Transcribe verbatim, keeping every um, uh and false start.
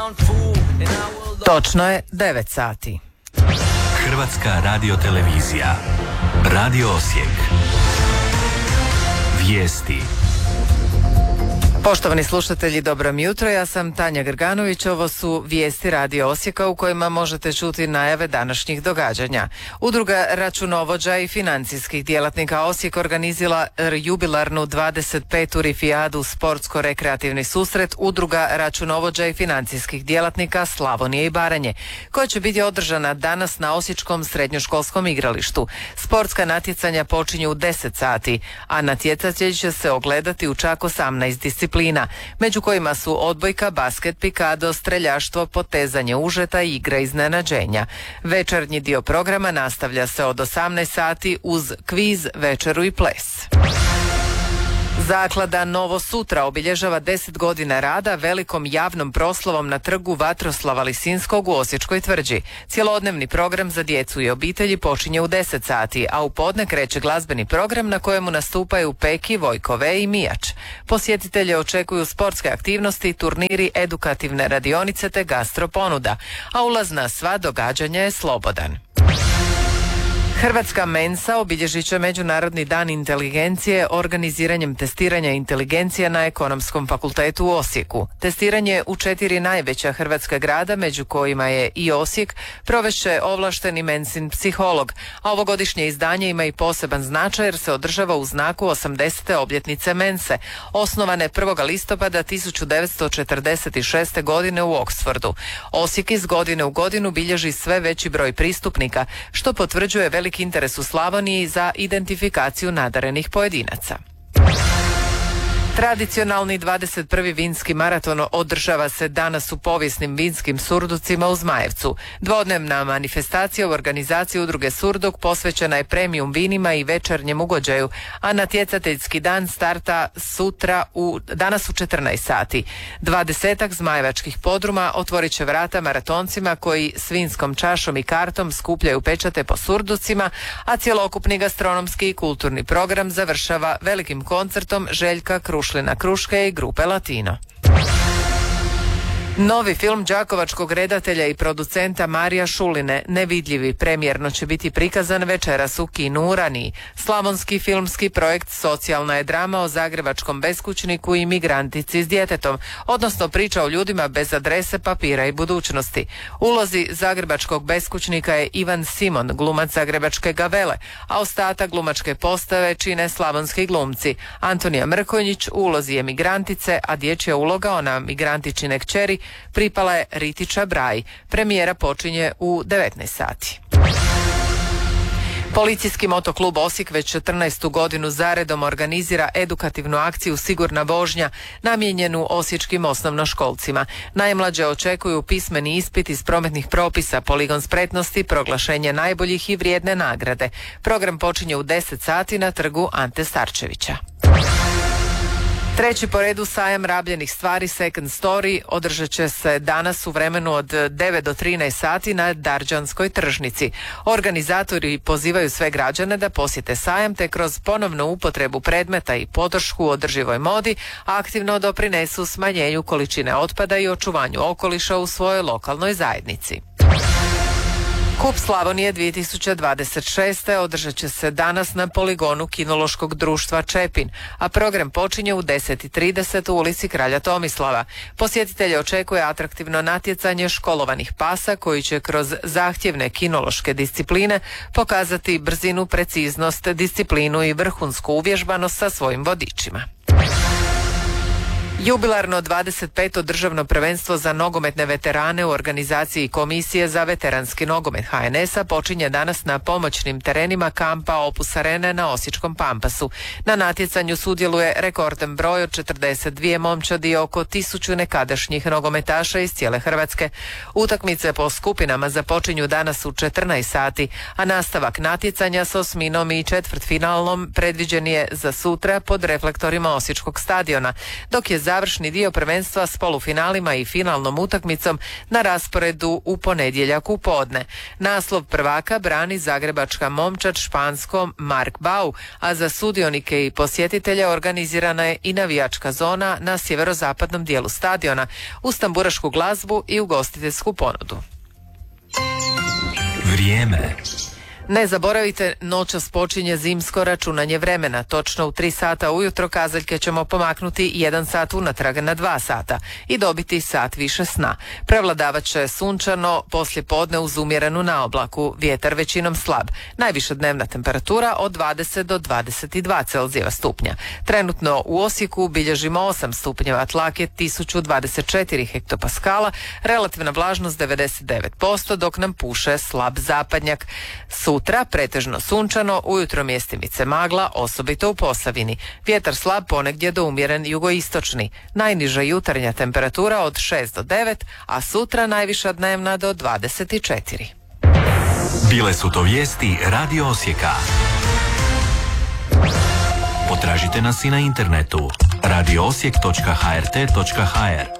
Točno je devet sati. Hrvatska radiotelevizija. Radio Osijek. Vijesti. Poštovani slušatelji, dobro mi jutro. Ja sam Tanja Grganović. Ovo su vijesti Radio Osijeka u kojima možete čuti najave današnjih događanja. Udruga računovođa i financijskih djelatnika Osijek organizila jubilarnu dvadeset petu Rifijadu sportsko-rekreativni susret Udruga računovođa i financijskih djelatnika Slavonije i Baranje, koja će biti održana danas na Osječkom srednjoškolskom igralištu. Sportska natjecanja počinju u deset sati, a natjecatelji će se ogledati u čak osamnaest disciplina, među kojima su odbojka, basket, pikado, streljaštvo, potezanje užeta i igra iznenađenja. Večernji dio programa nastavlja se od osamnaest sati uz kviz, večeru i ples. Zaklada Novo Sutra obilježava deset godina rada velikom javnom proslavom na trgu Vatroslava Lisinskog u Osječkoj tvrđi. Cjelodnevni program za djecu i obitelji počinje u deset sati, a u podne kreće glazbeni program na kojemu nastupaju Peki, Vojkove i Mijač. Posjetitelje očekuju sportske aktivnosti, turniri, edukativne radionice te gastro ponuda, a ulaz na sva događanja je slobodan. Hrvatska Mensa obilježit će Međunarodni dan inteligencije organiziranjem testiranja inteligencije na Ekonomskom fakultetu u Osijeku. Testiranje u četiri najveća hrvatska grada, među kojima je i Osijek, provešće ovlašteni Mensin psiholog, a ovogodišnje izdanje ima i poseban značaj jer se održava u znaku osamdesete obljetnice Mense, osnovane prvog listopada tisuću devetsto četrdeset šeste. godine u Oksfordu. Osijek iz godine u godinu bilježi sve veći broj pristupnika, što potvrđuje velik interes u Slavoniji za identifikaciju nadarenih pojedinaca. Tradicionalni dvadeset prvi vinski maraton održava se danas u povijesnim vinskim surducima u Zmajevcu. Dvodnevna manifestacija u organizaciji udruge Surduk posvećena je premium vinima i večernjem ugođaju, a natjecateljski dan starta sutra u, danas u četrnaest sati. Dvadesetak zmajevačkih podruma otvorit će vrata maratoncima koji s vinskom čašom i kartom skupljaju pečate po surducima, a cjelokupni gastronomski i kulturni program završava velikim koncertom Željka Krušlina Kruške i grupe Latino. Novi film đakovačkog redatelja i producenta Marija Šuline, Nevidljivi, premijerno će biti prikazan večeras u kinu u Raniji. Slavonski filmski projekt socijalna je drama o zagrebačkom beskućniku i migrantici s djetetom, odnosno priča o ljudima bez adrese, papira i budućnosti. Ulozi zagrebačkog beskućnika je Ivan Simon, glumac zagrebačke Gavele, a ostatak glumačke postave čine slavonski glumci. Antonija Mrkonjić u ulozi je migrantice, a dječja uloga, ona migrantičine kćeri, pripala je Riti Čabraj. Premijera počinje u devetnaest sati. Policijski motoklub Osijek već četrnaestu godinu zaredom organizira edukativnu akciju Sigurna vožnja namijenjenu osječkim osnovnoškolcima. Najmlađe očekuju pismeni ispit iz prometnih propisa, poligon spretnosti, proglašenje najboljih i vrijedne nagrade. Program počinje u deset sati na trgu Ante Starčevića. Treći po redu sajam rabljenih stvari Second Story održat će se danas u vremenu od devet do trinaest sati na Darđanskoj tržnici. Organizatori pozivaju sve građane da posjete sajam te kroz ponovnu upotrebu predmeta i podršku održivoj modi aktivno doprinesu smanjenju količine otpada i očuvanju okoliša u svojoj lokalnoj zajednici. Kup Slavonije dvije tisuće dvadeset šeste. održat će se danas na poligonu Kinološkog društva Čepin, a program počinje u deset i trideset u ulici Kralja Tomislava. Posjetitelje očekuje atraktivno natjecanje školovanih pasa koji će kroz zahtjevne kinološke discipline pokazati brzinu, preciznost, disciplinu i vrhunsku uvježbanost sa svojim vodičima. Jubilarno dvadeset peto državno prvenstvo za nogometne veterane u organizaciji Komisije za veteranski nogomet H N S-a počinje danas na pomoćnim terenima kampa Opus Arene na Osječkom Pampasu. Na natjecanju sudjeluje rekordan broj od četrdeset dvije momčadi i oko tisuću nekadašnjih nogometaša iz cijele Hrvatske. Utakmice po skupinama započinju danas u četrnaest sati, a nastavak natjecanja s osminom i četvrtfinalnom predviđen je za sutra pod reflektorima Osječkog stadiona, dok je završni dio prvenstva s polufinalima i finalnom utakmicom na rasporedu u ponedjeljak u podne. Naslov prvaka brani zagrebačka momčad španskom Mark Bau, a za sudionike i posjetitelje organizirana je i navijačka zona na sjeverozapadnom dijelu stadiona uz tamburašku glazbu i ugostiteljsku ponudu. Vrijeme. Ne zaboravite, noćas počinje zimsko računanje vremena. Točno u tri sata ujutro kazaljke ćemo pomaknuti jedan sat unatrag na dva sata i dobiti sat više sna. Prevladavat će sunčano, poslije podne uz umjerenu naoblaku, vjetar većinom slab. Najviša dnevna temperatura od dvadeset do dvadeset dva Celzijeva stupnja. Trenutno u Osijeku bilježimo osam stupnjeva, tlak je tisuću dvadeset četiri hektopaskala, relativna vlažnost devedeset devet posto, dok nam puše slab zapadnjak. Sutra pretežno sunčano, ujutro mjestimice magla, osobito u Posavini. Vjetar slab, ponegdje do umjeren jugoistočni. Najniža jutarnja temperatura od šest do devet, a sutra najviša dnevna do dvadeset četiri. Bile su to vijesti Radio Osijeka. Potražite nas i na internetu radio osijek točka h r t točka h r.